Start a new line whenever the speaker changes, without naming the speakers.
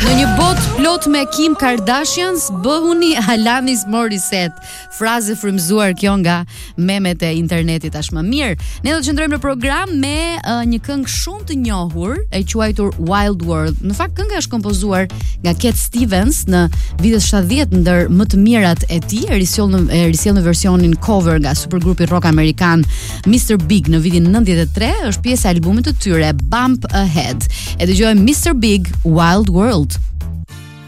Në një botë plot me Kim Kardashians, bëhuni Alanis Morissette. Frazë frymëzuar kjo nga memet e internetit tashmë. Mirë, ne do të qëndrojmë në program me një këngë shumë të njohur, e quajtur Wild World. Në fakt kënga është kompozuar nga Cat Stevens në vitet 70, ndër më të mirat e tij, e risjell në versionin cover nga supergrupi rock amerikan Mr. Big në vitin 93, është pjesë e albumit të tyre Bump Ahead. E dëgjojmë Mr. Big, Wild World.